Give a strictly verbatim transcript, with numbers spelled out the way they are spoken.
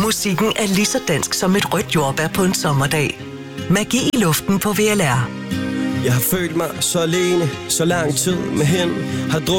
Musikken er lige så dansk som et rødt jordbær på en sommerdag. Magi i luften på V L R. Jeg har følt mig så alene, så lang tid med hende. Har drukket